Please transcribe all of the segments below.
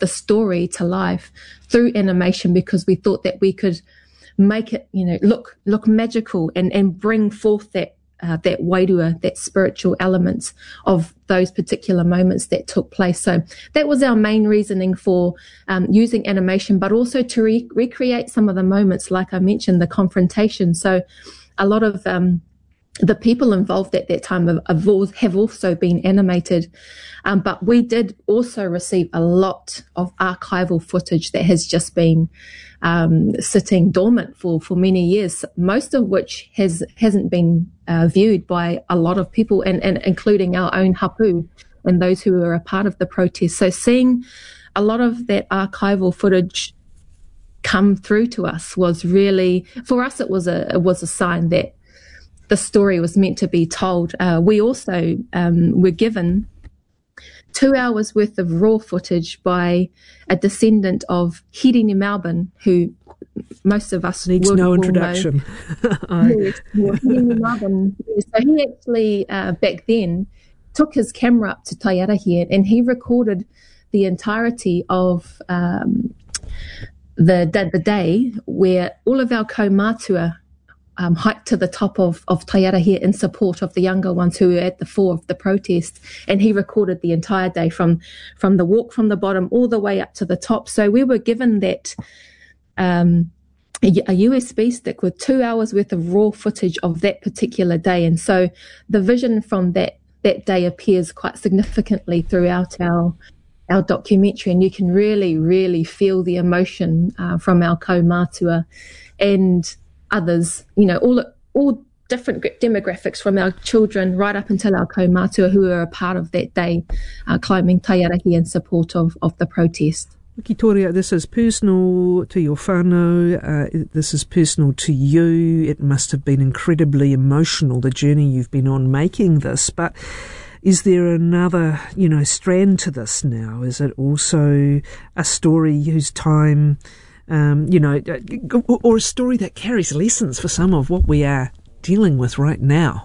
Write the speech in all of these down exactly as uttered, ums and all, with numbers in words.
the story to life through animation, because we thought that we could make it, you know, look look magical and, and bring forth that uh, that wairua, that spiritual elements of those particular moments that took place. So that was our main reasoning for um, using animation, but also to re- recreate some of the moments, like I mentioned, the confrontation. So a lot of um, the people involved at that time have, have also been animated, um, but we did also receive a lot of archival footage that has just been um, sitting dormant for, for many years, most of which has, hasn't been uh, viewed by a lot of people, and, and including our own hapu and those who were a part of the protest. So seeing a lot of that archival footage come through to us was really, for us, it was a, it was a sign that the story was meant to be told. Uh, we also um, were given two hours worth of raw footage by a descendant of Hirini Melbourne, who most of us needs will, no will introduction. Know. Yes, well, Hirini Melbourne. So he actually uh, back then took his camera up to Taiarahi and he recorded the entirety of um, the, the the day where all of our kaumātua Um, hiked to the top of, of Taiarahi in support of the younger ones who were at the fore of the protest. And he recorded the entire day from, from the walk from the bottom all the way up to the top. So we were given that um, a, a U S B stick with two hours worth of raw footage of that particular day. And so the vision from that, that day appears quite significantly throughout our our documentary, and you can really, really feel the emotion uh, from our kaumātua and others, you know, all all different demographics, from our children right up until our kaumātua who are a part of that day, uh, climbing Taiarahi in support of, of the protest. Wiki Toria, this is personal to your whānau, uh, this is personal to you. It must have been incredibly emotional, the journey you've been on making this, but is there another, you know, strand to this now? Is it also a story whose time Um, you know, or a story that carries lessons for some of what we are dealing with right now?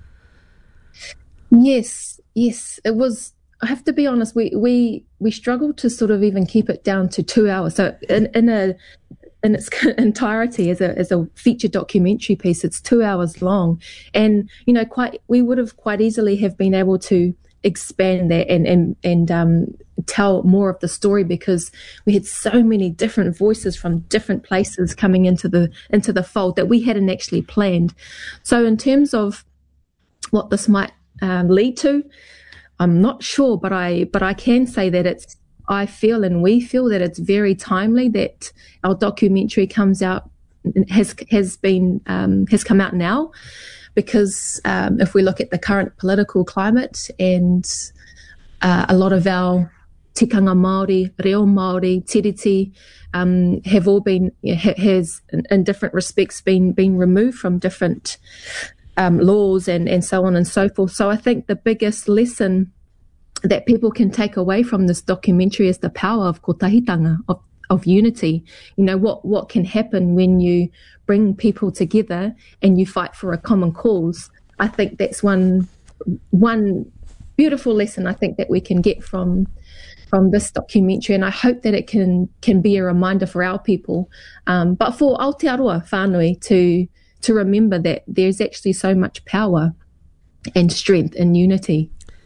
Yes, yes. It was, I have to be honest, we, we, we struggled to sort of even keep it down to two hours. So in, in a, in its entirety as a, as a feature documentary piece, it's two hours long. And, you know, quite, we would have quite easily have been able to expand that and, and, and, um, tell more of the story, because we had so many different voices from different places coming into the, into the fold that we hadn't actually planned. So in terms of what this might um, lead to, I'm not sure, but I, but I can say that it's, I feel and we feel that it's very timely that our documentary comes out, has, has been, um, has come out now. Because um, if we look at the current political climate and uh, a lot of our tikanga Māori, reo Māori, tiriti, um, have all been, ha- has in, in different respects been, been removed from different um, laws and, and so on and so forth. So I think the biggest lesson that people can take away from this documentary is the power of kotahitanga, of of unity. You know, what, what can happen when you bring people together and you fight for a common cause. I think that's one, one beautiful lesson I think that we can get from, from this documentary. And I hope that it can, can be a reminder for our people, um, but for Aotearoa whānui to, to remember that there's actually so much power and strength in unity.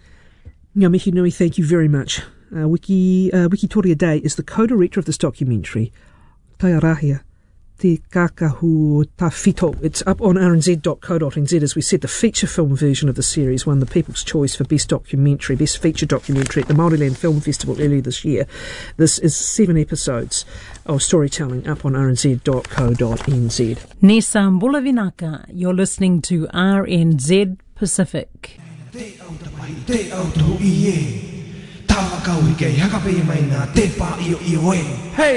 Ngā mihi nui, thank you very much. Uh, Wiki, uh, Wiki Toria Day is the co-director of this documentary, Taiarahia Te Kākahu Tawhito. It's up on r n z dot co dot n z. As we said, the feature film version of the series won the People's Choice for Best Documentary, Best Feature Documentary at the Māoriland Film Festival earlier this year. This is seven episodes of storytelling up on r n z dot co dot n z. Nesa Mbula Vinaka, you're listening to R N Z Pacific. Hey!